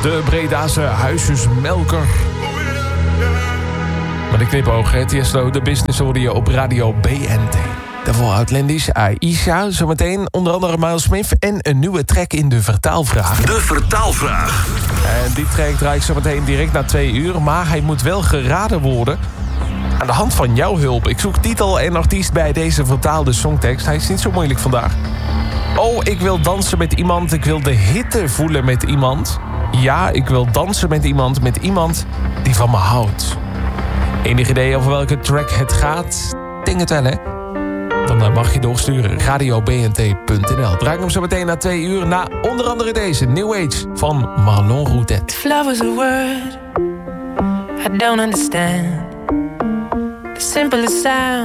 De Bredase huisjesmelker. Met een knipoog, hè. Tiesto, de business hoorde je op Radio BNT. Daarvoor Outlandish, Aisha, zometeen onder andere Miles Smith... en een nieuwe track in de vertaalvraag. De vertaalvraag. En die track draai ik zometeen direct na 2 uur... maar hij moet wel geraden worden aan de hand van jouw hulp. Ik zoek titel en artiest bij deze vertaalde songtekst. Hij is niet zo moeilijk vandaag. Oh, ik wil dansen met iemand. Ik wil de hitte voelen met iemand. Ja, ik wil dansen met iemand die van me houdt. Enig idee over welke track het gaat? Denk het wel, hè? Dan mag je doorsturen. radiobnt.nl. Draai ik hem zo meteen na 2 uur... na onder andere deze New Age van Marlon Routet. If love was a word I don't understand. The simplest sound